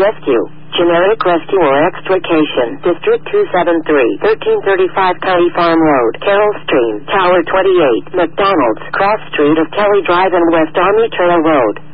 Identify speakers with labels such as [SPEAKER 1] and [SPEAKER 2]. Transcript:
[SPEAKER 1] Rescue. Generic Rescue or Extrication. District 273, 1335 County Farm Road, Carroll Stream, Tower 28, McDonald's, Cross Street of Kelly Drive and West Army Trail Road.